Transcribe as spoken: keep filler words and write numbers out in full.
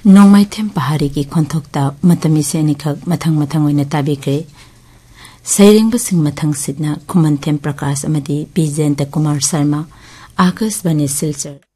नोंमाइथेम पहाड़ी की खोंथोक्ता मतमी से निखक मथंग मथंग ओइना ताबिक्रे सैरेंबसिंग मथंग सिदना खुमनथेम प्रकाश अमदी पी जयंत कुमार शर्मा आकाशवाणी सिलचर।